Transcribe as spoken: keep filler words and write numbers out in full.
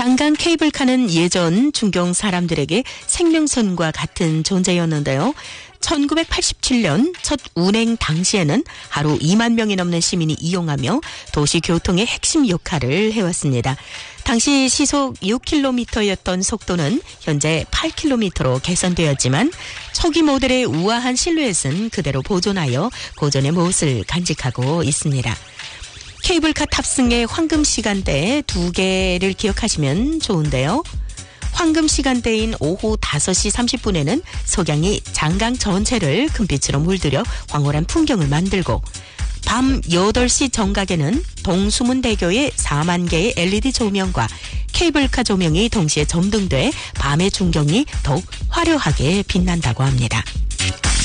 장강 케이블카는 예전 중경 사람들에게 생명선과 같은 존재였는데요. 천구백팔십칠 년 첫 운행 당시에는 하루 이만 명이 넘는 시민이 이용하며 도시 교통의 핵심 역할을 해왔습니다. 당시 시속 육 킬로미터였던 속도는 현재 팔 킬로미터로 개선되었지만 초기 모델의 우아한 실루엣은 그대로 보존하여 고전의 멋을 간직하고 있습니다. 케이블카 탑승의 황금 시간대 두 개를 기억하시면 좋은데요. 황금 시간대인 오후 다섯 시 삼십 분에는 석양이 장강 전체를 금빛으로 물들여 황홀한 풍경을 만들고 밤 여덟 시 정각에는 동수문대교의 사만 개의 엘이디 조명과 케이블카 조명이 동시에 점등돼 밤의 풍경이 더욱 화려하게 빛난다고 합니다.